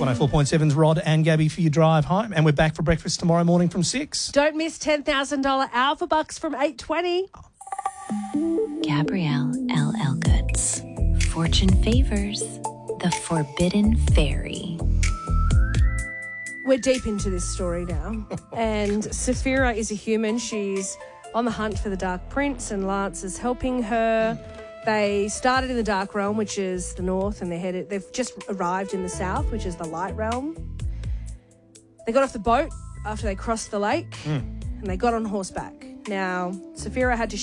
104.7's Rod and Gabby for your drive home. And we're back for breakfast tomorrow morning from 6. Don't miss $10,000 Alpha Bucks from 8:20. Gabrielle L. Elgoods. Fortune favors the forbidden fairy. We're deep into this story now. And Saphira is a human. She's on the hunt for the Dark Prince, and Lance is helping her. They started in the Dark Realm, which is the north, and they've just arrived in the south, which is the Light Realm. They got off the boat after they crossed the lake, and they got on horseback. Now, Saphira had to